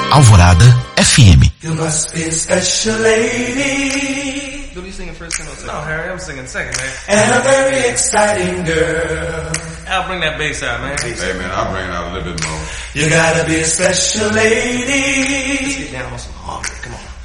Alvorada FM. You must be a special lady. Who are you singing first? No, Harry, I'm singing second, man. And a very exciting girl. I'll bring that bass out, man. Hey, man, I'll bring it out a little bit more. You gotta be a special lady. Let's get down on some harmony. Come on.